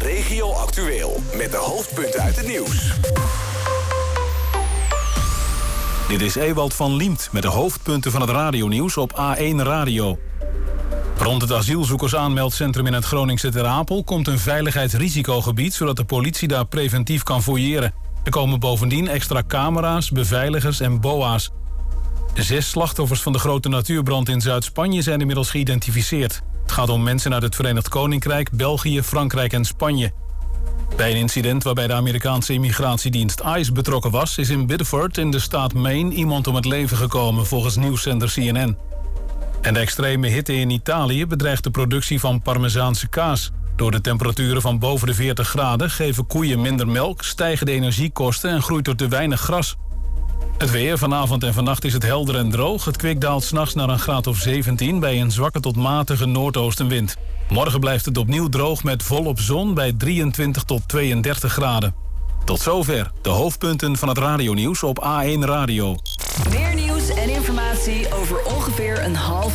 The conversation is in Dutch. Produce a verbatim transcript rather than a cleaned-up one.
Regio Actueel. Met de hoofdpunten uit het nieuws. Dit is Ewald van Liemt met de hoofdpunten van het radionieuws op A één Radio. Rond het asielzoekersaanmeldcentrum in het Groningse Ter Apel komt een veiligheidsrisicogebied, zodat de politie daar preventief kan fouilleren. Er komen bovendien extra camera's, beveiligers en boa's. De zes slachtoffers van de grote natuurbrand in Zuid-Spanje zijn inmiddels geïdentificeerd. Het gaat om mensen uit het Verenigd Koninkrijk, België, Frankrijk en Spanje. Bij een incident waarbij de Amerikaanse immigratiedienst ICE betrokken was, is in Biddeford in de staat Maine iemand om het leven gekomen, volgens nieuwszender C N N. En de extreme hitte in Italië bedreigt de productie van Parmezaanse kaas. Door de temperaturen van boven de veertig graden geven koeien minder melk, stijgen de energiekosten en groeit er te weinig gras. Het weer, vanavond en vannacht is het helder en droog. Het kwik daalt 's nachts naar een graad of zeventien bij een zwakke tot matige noordoostenwind. Morgen blijft het opnieuw droog met volop zon bij drieëntwintig tot tweeëndertig graden. Tot zover de hoofdpunten van het radionieuws op A één Radio. Meer nieuws en informatie over ongeveer een half